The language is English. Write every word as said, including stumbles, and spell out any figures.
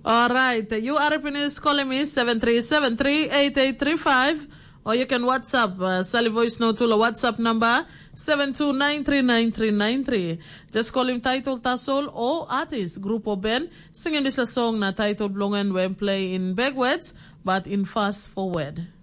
All right. You are News calling me seven three seven three eight eight three five, or you can WhatsApp uh, Sally Voice Note to the WhatsApp number seven two nine three nine three nine three. Just call him title Tasol or artist Grupo Ben singing this song na title Blongen when play in backwards but in fast forward.